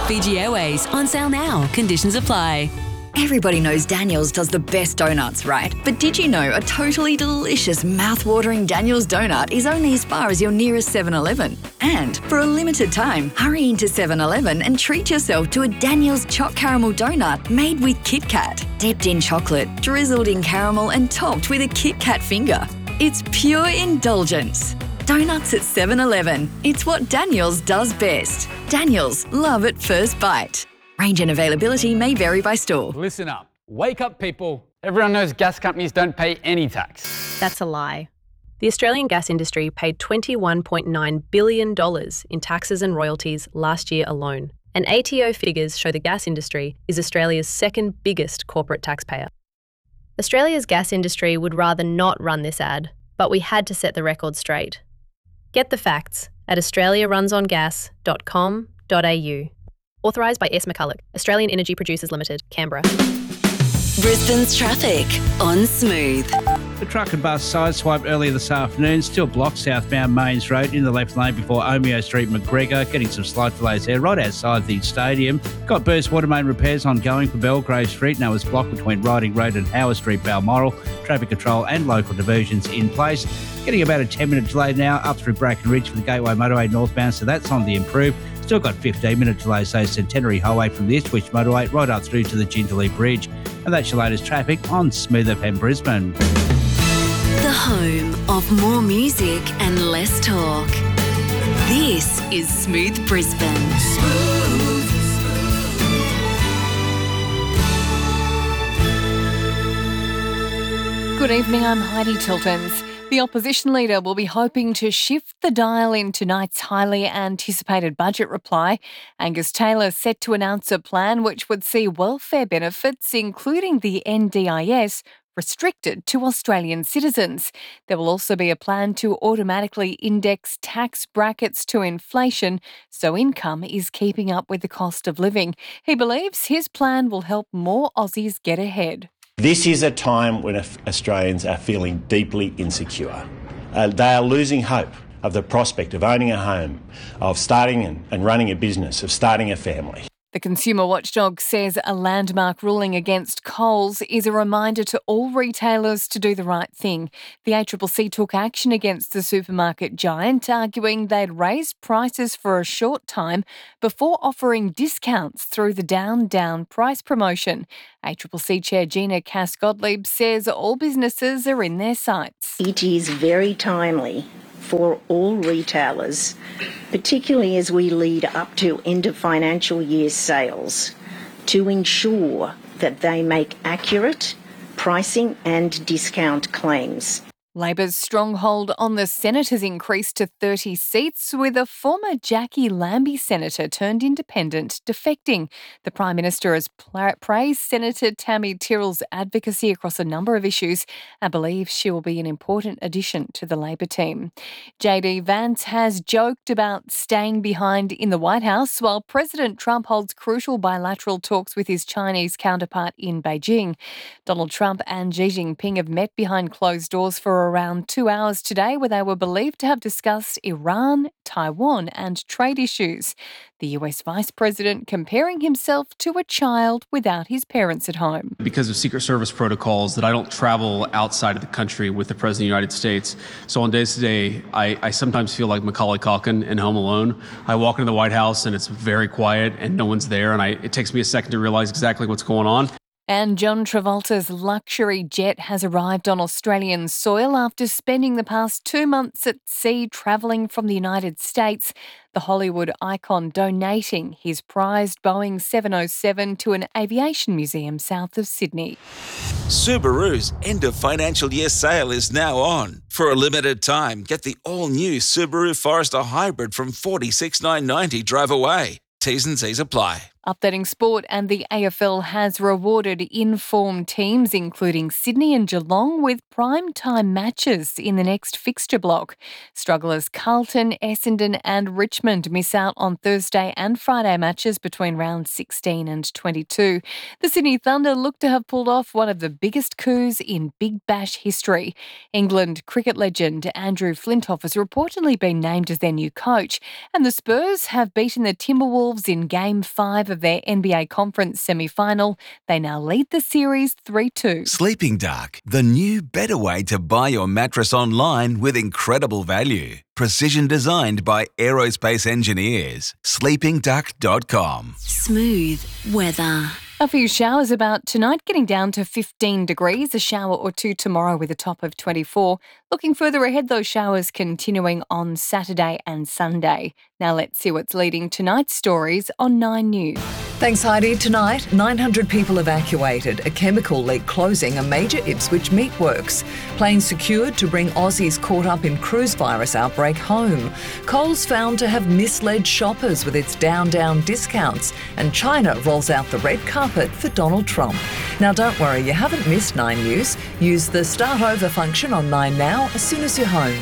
Fiji Airways, on sale now. Conditions apply. Everybody knows Daniel's does the best donuts, right? But did you know a totally delicious, mouth-watering Daniel's donut is only as far as your nearest 7-Eleven? And for a limited time, hurry into 7-Eleven and treat yourself to a Daniel's Choc Caramel donut made with Kit Kat, dipped in chocolate, drizzled in caramel and topped with a Kit Kat finger. It's pure indulgence. Donuts at 7-Eleven. It's what Daniel's does best. Daniel's, love at first bite. Range and availability may vary by store. Listen up. Wake up, people. Everyone knows gas companies don't pay any tax. That's a lie. The Australian gas industry paid $21.9 billion in taxes and royalties last year alone. And ATO figures show the gas industry is Australia's second biggest corporate taxpayer. Australia's gas industry would rather not run this ad, but we had to set the record straight. Get the facts at australiarunsongas.com.au. Authorised by S. McCulloch, Australian Energy Producers Limited, Canberra. Brisbane's traffic on Smooth. The truck and bus sideswiped earlier this afternoon, still blocked southbound Mains Road in the left lane before Omeo Street, McGregor, getting some slight delays there right outside the stadium. Got burst water main repairs ongoing for Belgrave Street, now it's blocked between Riding Road and Howard Street, Balmoral. Traffic control and local diversions in place. Getting about a 10-minute delay now up through Bracken Ridge for the Gateway Motorway northbound, so that's on the improve. Still got 15-minute delays, so Centenary Highway from the Ipswich Motorway right up through to the Jindalee Bridge. And that's your latest traffic on Smooth FM Brisbane. The home of more music and less talk. This is Smooth Brisbane. Good evening, I'm Heidi Tiltons. The opposition leader will be hoping to shift the dial in tonight's highly anticipated budget reply. Angus Taylor is set to announce a plan which would see welfare benefits, including the NDIS, restricted to Australian citizens. There will also be a plan to automatically index tax brackets to inflation so income is keeping up with the cost of living. He believes his plan will help more Aussies get ahead. This is a time when Australians are feeling deeply insecure. They are losing hope of the prospect of owning a home, of starting and running a business, of starting a family. The consumer watchdog says a landmark ruling against Coles is a reminder to all retailers to do the right thing. The ACCC took action against the supermarket giant, arguing they'd raised prices for a short time before offering discounts through the down price promotion. ACCC Chair Gina Cass-Gottlieb says all businesses are in their sights. It is very timely for all retailers, particularly as we lead up to end of financial year sales, to ensure that they make accurate pricing and discount claims. Labor's stronghold on the Senate has increased to 30 seats, with a former Jackie Lambie senator turned independent defecting. The Prime Minister has praised Senator Tammy Tyrrell's advocacy across a number of issues and believes she will be an important addition to the Labor team. JD Vance has joked about staying behind in the White House while President Trump holds crucial bilateral talks with his Chinese counterpart in Beijing. Donald Trump and Xi Jinping have met behind closed doors for around 2 hours today, where they were believed to have discussed Iran, Taiwan and trade issues. The US Vice President comparing himself to a child without his parents at home. Because of Secret Service protocols, that I don't travel outside of the country with the President of the United States. So on days today, I sometimes feel like Macaulay Culkin in Home Alone. I walk into the White House and it's very quiet and no one's there, and it takes me a second to realize exactly what's going on. And John Travolta's luxury jet has arrived on Australian soil after spending the past 2 months at sea travelling from the United States. The Hollywood icon donating his prized Boeing 707 to an aviation museum south of Sydney. Subaru's end of financial year sale is now on. For a limited time, get the all-new Subaru Forester Hybrid from $46,990 drive away. T's and C's apply. Updating sport, and the AFL has rewarded in-form teams including Sydney and Geelong with prime-time matches in the next fixture block. Strugglers Carlton, Essendon and Richmond miss out on Thursday and Friday matches between rounds 16 and 22. The Sydney Thunder look to have pulled off one of the biggest coups in Big Bash history. England cricket legend Andrew Flintoff has reportedly been named as their new coach, and the Spurs have beaten the Timberwolves in Game 5 of their NBA Conference semi-final. They now lead the series 3-2. Sleeping Dark, the new better way to buy your mattress online with incredible value. Precision designed by aerospace engineers. sleepingduck.com. Smooth weather. A few showers about tonight, getting down to 15 degrees, a shower or two tomorrow with a top of 24. Looking further ahead, those showers continuing on Saturday and Sunday. Now let's see what's leading tonight's stories on 9 News. Thanks, Heidi. Tonight, 900 people evacuated, a chemical leak closing a major Ipswich meatworks. Planes secured to bring Aussies caught up in cruise virus outbreak home. Coles found to have misled shoppers with its down discounts. And China rolls out the red carpet for Donald Trump. Now, don't worry, you haven't missed 9 News. Use the Start Over function on 9 Now as soon as you're home.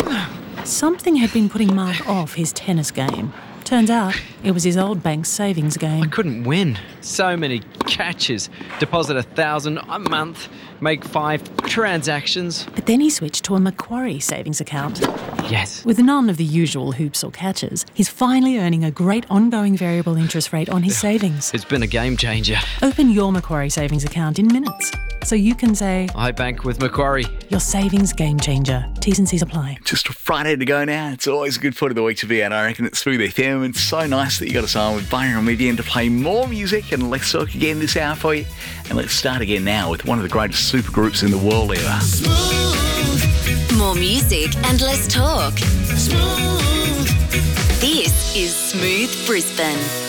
Something had been putting Mark off his tennis game. Turns out it was his old bank's savings game. I couldn't win. So many catches. Deposit $1,000 a month, make 5 transactions. But then he switched to a Macquarie savings account. Yes. With none of the usual hoops or catches, he's finally earning a great ongoing variable interest rate on his savings. It's been a game changer. Open your Macquarie savings account in minutes, so you can say, I bank with Macquarie. Your savings game changer. T's and C's apply. Just a Friday to go now. It's always a good part of the week to be at, I reckon. It's Smooth FM. It's so nice that you got us on with Byron Median to play more music, and let's talk again this hour for you. And let's start again now with one of the greatest supergroups in the world ever. Smooth. More music and less talk. Smooth. This is Smooth Brisbane.